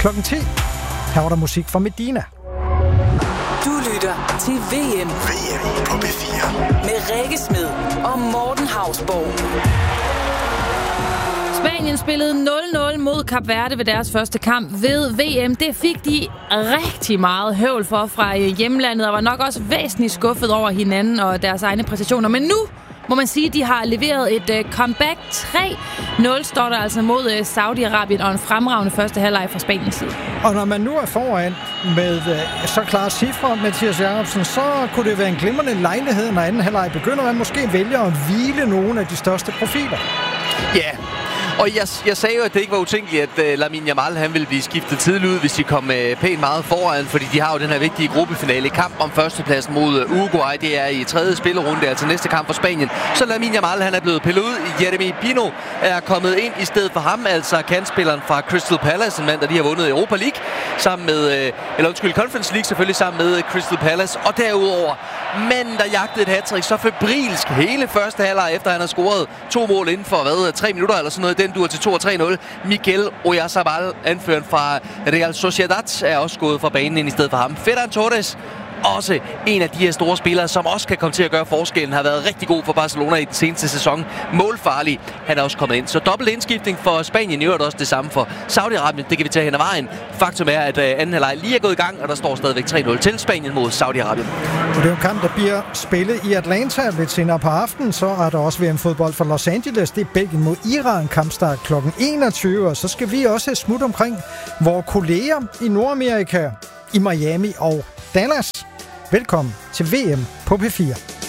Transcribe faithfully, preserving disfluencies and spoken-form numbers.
klokken ti. Her var der musik fra Medina. Du lytter til V M. V M på P fire. Med Rikke Smed og Morten Hausborg. Spanien spillede nul nul mod Kap Verde ved deres første kamp ved V M. Det fik de rigtig meget høvl for fra hjemlandet, og var nok også væsentligt skuffet over hinanden og deres egne præstationer. Men nu må man sige, at de har leveret et uh, comeback. tre nul står der altså mod uh, Saudi-Arabien, og en fremragende første halvleg fra Spaniens side. Og når man nu er foran med uh, så klare cifre, Mathias Jacobsen, så kunne det være en glimrende lejlighed, når anden halvleg begynder. Man måske vælger at hvile nogle af de største profiler. Ja, yeah. Og jeg, jeg sagde jo, at det ikke var utænkeligt, at uh, Lamine Yamal han ville blive skiftet tidligt ud, hvis de kom uh, pænt meget foran, fordi de har jo den her vigtige gruppefinale kamp om førstepladsen mod uh, Uruguay. Det er i tredje spillerunde, altså næste kamp for Spanien. Så Lamine Yamal han er blevet pillet ud. Jeremy Pino er kommet ind i stedet for ham, altså kantspilleren fra Crystal Palace, en mand, der lige har vundet Europa League, sammen med, uh, eller undskyld, Conference League selvfølgelig, sammen med uh, Crystal Palace. Og derudover, manden, der jagtede et hattrick så febrilsk hele første halvleg, efter han har scoret to mål inden for, hvad, tre minutter eller sådan noget. Den dur til to tre nul. Miguel Oyarzabal, anføreren fra Real Sociedad, er også gået fra banen ind i stedet for ham. Ferran Torres, også en af de her store spillere, som også kan komme til at gøre forskellen, har været rigtig god for Barcelona i den seneste sæson. Målfarlig, han er også kommet ind. Så dobbelt indskiftning for Spanien, i øvrigt også det samme for Saudi-Arabien. Det kan vi tage hen ad vejen. Faktum er, at anden halvleg lige er gået i gang, og der står stadigvæk tre nul til Spanien mod Saudi-Arabien. Og det er jo en kamp, der bliver spillet i Atlanta lidt senere på aftenen. Så er der også V M-fodbold for Los Angeles. Det er Belgien mod Iran, kampstart klokken enogtyve. Og så skal vi også smutte omkring vores kolleger i Nordamerika, i Miami og Dallas. Velkommen til V M på P fire.